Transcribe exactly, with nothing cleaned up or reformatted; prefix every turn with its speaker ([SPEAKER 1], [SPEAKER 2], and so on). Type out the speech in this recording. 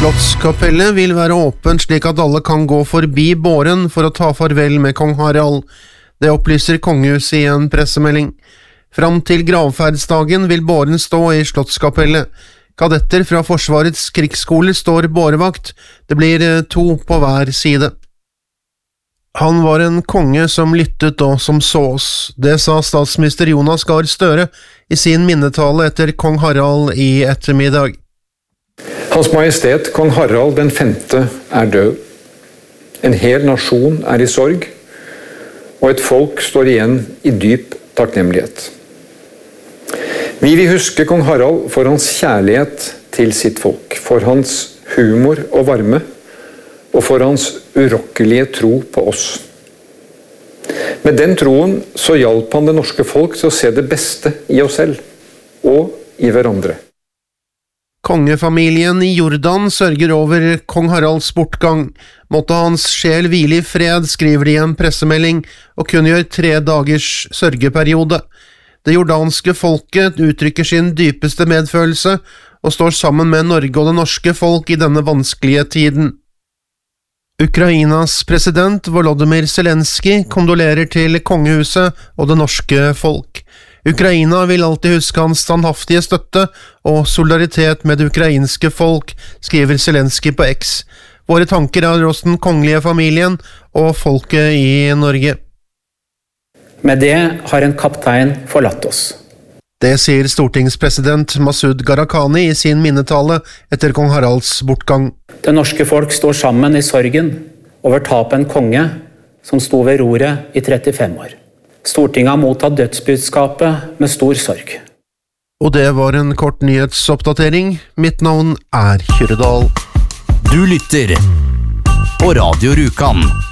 [SPEAKER 1] Slottskapellet vil være åpent slik at alle kan gå forbi båren for å ta farvel med kong Harald. Det opplyser kongehuset i en pressemelding. Fram til gravferdsdagen vil båren stå i Slottskapellet. Kadetter fra Forsvarets krigsskole står bårevakt. Det blir to på hver side. Han var en konge som lyttet og som så oss. Det sa statsminister Jonas Gahr Støre i sin minnetale etter kong Harald i ettermiddag.
[SPEAKER 2] Hans Majestet Kong Harald den femte er død. En hel nasjon er i sorg, og et folk står igjen i dyp takknemlighet. Vi vil huske kong Harald for hans kjærlighet til sitt folk, for hans humor og varme, og for hans urokkelige tro på oss. Med den troen så hjalp han det norske folk til å se det beste i oss selv, og i hverandre.
[SPEAKER 1] Kongefamilien i Jordan sørger over kong Haralds bortgang. Måtte hans sjel hvile i fred, skriver de i en pressemelding, og kunngjør tre dagers sørgeperiode. Det jordanske folket uttrykker sin dypeste medfølelse, og står sammen med Norge og det norske folk i denne vanskelige tiden. Ukrainas president Volodymyr Zelensky kondolerer til kongehuset og det norske folk. Ukraina vil alltid huske hans standhaftige støtte og solidaritet med det ukrainske folk, skriver Zelensky på X. Våre tanker er hos den kongelige familien og folket i Norge.
[SPEAKER 3] Med det har en kaptein forlatt oss.
[SPEAKER 1] Det sier stortingspresident Masud Gharahkhani i sin minnetale etter kong Haralds bortgang.
[SPEAKER 3] Det norske folk står sammen i sorgen over tapet en konge som sto ved roret i trettifem år. Stortinget har mottatt dødsbudskapet med stor sorg.
[SPEAKER 1] Og det var en kort nyhetsoppdatering. Mitt navn er Kyrre Dahl.
[SPEAKER 4] Du lytter på Radio Rjukan.